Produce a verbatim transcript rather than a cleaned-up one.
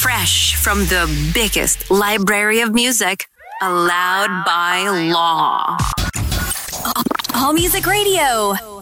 Fresh from the biggest library of music, allowed by law. All Music Radio.